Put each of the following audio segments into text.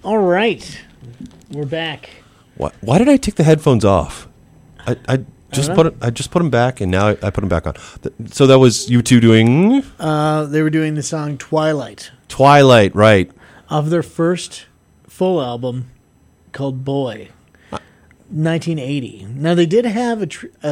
All right, we're back. Why did I take the headphones off? I just know. put them back, and now I put them back on. So that was you two doing They were doing the song "Twilight" Twilight, right? of their first full album called "Boy," 1980. Now they did have a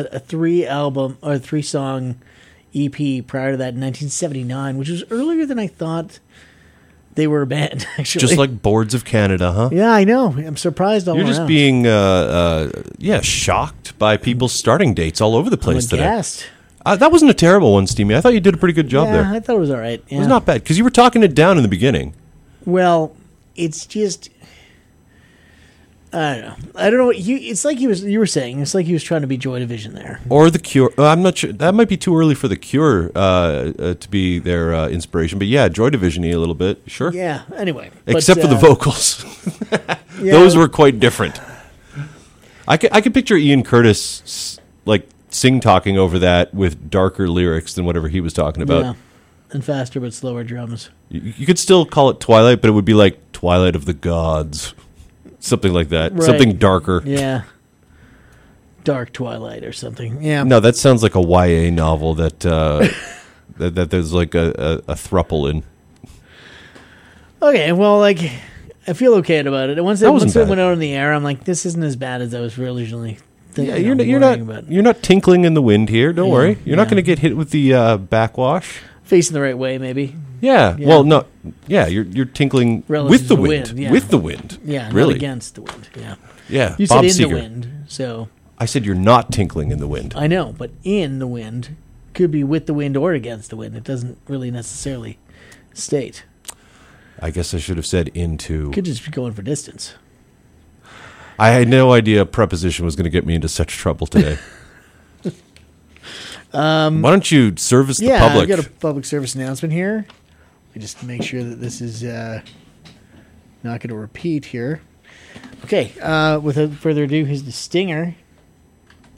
3-song EP prior to that in 1979, which was earlier than I thought they were a band. Actually, Just like Boards of Canada, huh? yeah, I know. I'm surprised all You're around. just being shocked by people's starting dates all over the place today. Aghast. That wasn't a terrible one, Steamy. I thought you did a pretty good job there. I thought it was all right. Yeah. It was not bad because you were talking it down in the beginning. Well, it's just I don't know. It's like you were saying. It's like he was trying to be Joy Division there. Or The Cure. I'm not sure. That might be too early for The Cure to be their inspiration. But yeah, Joy Division-y a little bit. Sure. Yeah. Anyway, Except for the vocals. yeah, Those were quite different. I could picture Ian Curtis like sing-talking over that with darker lyrics than whatever he was talking about. Yeah. And faster but slower drums. You could still call it Twilight, but it would be like Twilight of the Gods. Something like that. Right. Something darker. Yeah. Dark Twilight or something. Yeah. No, that sounds like a YA novel that that there's like a thruple in. Okay. Well, like I feel okay about it. Once That wasn't it bad. went out in the air, I'm like, this isn't as bad as I was originally thinking. Yeah, you're not tinkling in the wind here. Don't worry. You're not going to get hit with the backwash. facing the right way, maybe. Yeah. Yeah. Well, no. Yeah, you're tinkling Relative with to the the wind. wind, yeah. With the wind. Yeah. Really. Not against the wind. Yeah. Yeah. You Bob said in Seger. the wind, so I said you're not tinkling in the wind. I know, but in the wind could be with the wind or against the wind. It doesn't really necessarily state. I guess I should have said into. Could just be going for distance. I had no idea preposition was going to get me into such trouble today. Why don't you service the public? I've got a public service announcement here. Let me just make sure that this is not going to repeat here. Okay, without further ado, here's the stinger.